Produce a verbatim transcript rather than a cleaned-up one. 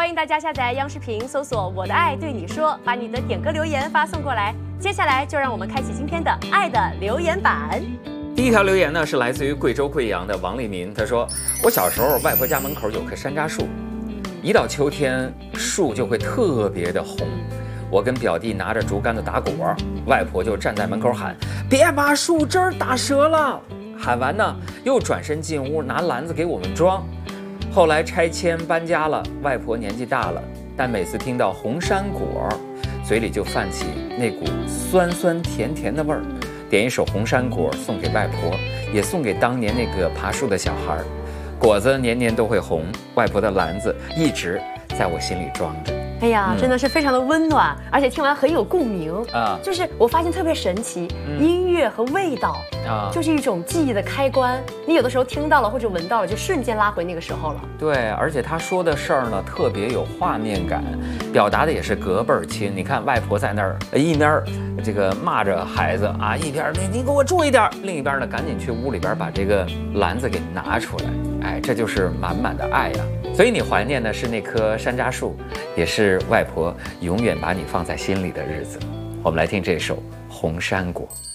欢迎大家下载央视频，搜索“我的爱对你说”，把你的点歌留言发送过来。接下来就让我们开启今天的爱的留言板。 第一条留言呢是来自于贵州贵阳的王立民，他说：“我小时候外婆家门口有棵山楂树，一到秋天树就会特别的红。我跟表弟拿着竹竿子打果，外婆就站在门口喊：‘别把树枝儿打折了！’喊完呢，又转身进屋拿篮子给我们装。后来拆迁搬家了，外婆年纪大了，但每次听到红山果，嘴里就泛起那股酸酸甜甜的味儿。点一首红山果送给外婆，也送给当年那个爬树的小孩。果子年年都会红，外婆的篮子一直在我心里装着。” 哎呀，真的是非常的温暖，而且听完很有共鸣啊！就是我发现特别神奇，嗯、音乐和味道啊，就是一种记忆的开关。你有的时候听到了或者闻到了，就瞬间拉回那个时候了。 对，而且他说的事儿呢，特别有画面感，表达的也是隔辈儿亲。你看外婆在那儿一边这个骂着孩子啊，一边你你给我注意点，另一边呢赶紧去屋里边把这个篮子给拿出来。哎，这就是满满的爱呀！所以你怀念的是那棵山楂树，也是外婆永远把你放在心里的日子。我们来听这首《红山果》。